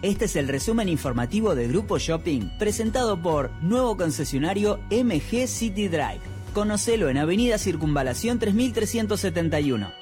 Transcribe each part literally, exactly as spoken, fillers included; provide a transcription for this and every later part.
Este es el resumen informativo de Grupo Shopping, presentado por nuevo concesionario M G City Drive. Conocelo en Avenida Circunvalación tres mil trescientos setenta y uno.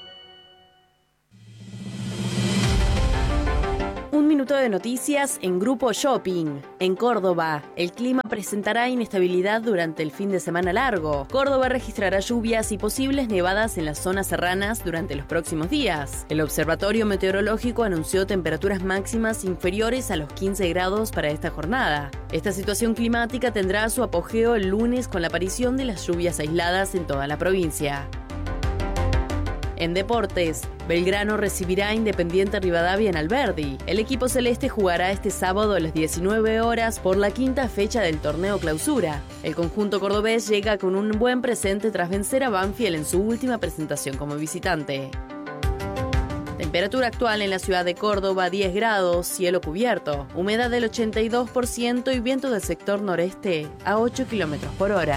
Un minuto de noticias en Grupo Shopping. En Córdoba, el clima presentará inestabilidad durante el fin de semana largo. Córdoba registrará lluvias y posibles nevadas en las zonas serranas durante los próximos días. El Observatorio Meteorológico anunció temperaturas máximas inferiores a los quince grados para esta jornada. Esta situación climática tendrá su apogeo el lunes con la aparición de las lluvias aisladas en toda la provincia. En deportes, Belgrano recibirá a Independiente Rivadavia en Alberdi. El equipo celeste jugará este sábado a las diecinueve horas por la quinta fecha del torneo Clausura. El conjunto cordobés llega con un buen presente tras vencer a Banfield en su última presentación como visitante. Temperatura actual en la ciudad de Córdoba, diez grados, cielo cubierto, humedad del ochenta y dos por ciento y viento del sector noreste a ocho kilómetros por hora.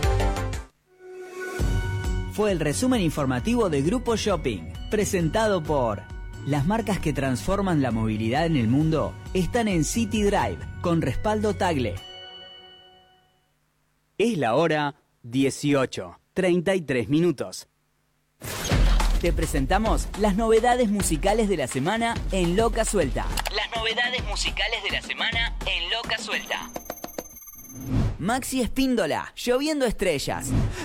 Fue el resumen informativo de Grupo Shopping, presentado por... Las marcas que transforman la movilidad en el mundo están en City Drive, con respaldo Tagle. Es la hora dieciocho, treinta y tres minutos. Te presentamos las novedades musicales de la semana en Loca Suelta. Las novedades musicales de la semana en Loca Suelta. Maxi Espíndola, Lloviendo Estrellas.